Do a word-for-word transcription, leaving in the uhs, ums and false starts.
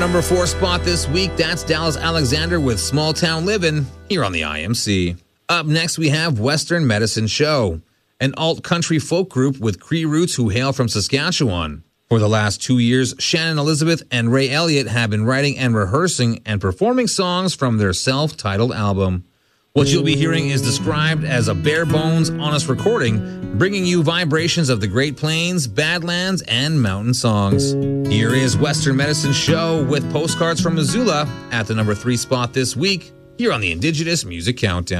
Number four spot this week, that's Dallas Alexander with Small Town Livin' here on the I M C. Up next, we have Western Medicine Show, an alt-country folk group with Cree roots who hail from Saskatchewan. For the last two years, Shannon Elizabeth and Ray Elliott have been writing and rehearsing and performing songs from their self-titled album. What you'll be hearing is described as a bare-bones, honest recording, bringing you vibrations of the Great Plains, Badlands, and mountain songs. Here is Western Medicine Show with Postcards from Missoula at the number three spot this week, here on the Indigenous Music Countdown.